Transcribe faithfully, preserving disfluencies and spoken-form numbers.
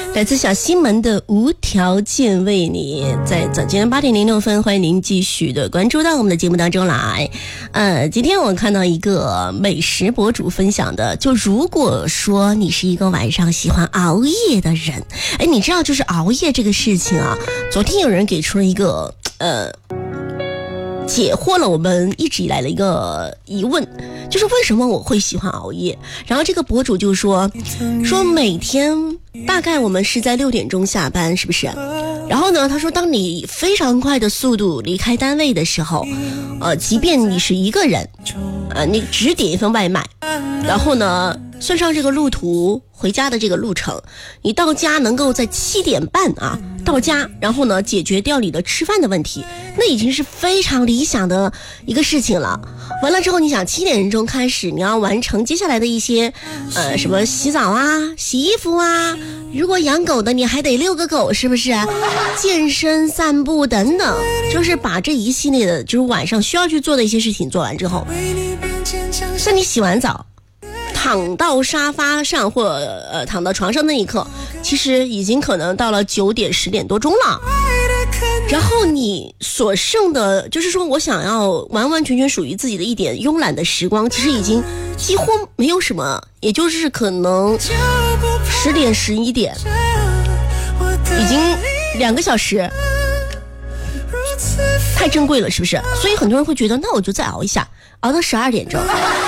来自小西门的无条件为你，在早间八点零六分，欢迎您继续的关注到我们的节目当中来。呃，今天我看到一个美食博主分享的，就如果说你是一个晚上喜欢熬夜的人，哎，你知道就是熬夜这个事情啊，昨天有人给出了一个呃。解惑了我们一直以来的一个疑问，就是为什么我会喜欢熬夜。然后这个博主就说说每天大概我们是在六点钟下班，是不是？然后呢，他说当你非常快的速度离开单位的时候，呃，即便你是一个人，呃，你只点一份外卖，然后呢算上这个路途回家的这个路程，你到家能够在七点半啊到家，然后呢解决掉你的吃饭的问题，那已经是非常理想的一个事情了。完了之后，你想七点钟开始，你要完成接下来的一些呃什么洗澡啊、洗衣服啊，如果养狗的你还得遛个狗，是不是？健身、散步等等，就是把这一系列的就是晚上需要去做的一些事情做完之后，那你洗完澡躺到沙发上或呃躺到床上那一刻，其实已经可能到了九点十点多钟了。然后你所剩的就是说我想要完完全全属于自己的一点慵懒的时光，其实已经几乎没有什么，也就是可能十点十一点，已经两个小时，太珍贵了，是不是？所以很多人会觉得那我就再熬一下，熬到十二点钟，